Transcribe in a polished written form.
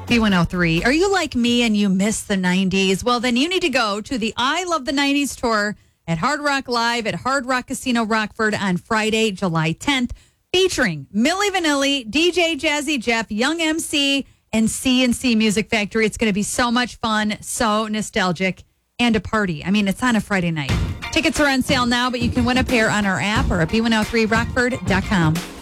B103. Are you like me and you miss the 90s? Well, then you need to go to the I Love the 90s tour at Hard Rock Live at Hard Rock Casino Rockford on Friday, July 10th, featuring Milli Vanilli, DJ Jazzy Jeff, Young MC, and C&C Music Factory. It's going to be so much fun, so nostalgic, and a party. I mean, it's on a Friday night. Tickets are on sale now, but you can win a pair on our app or at b103rockford.com.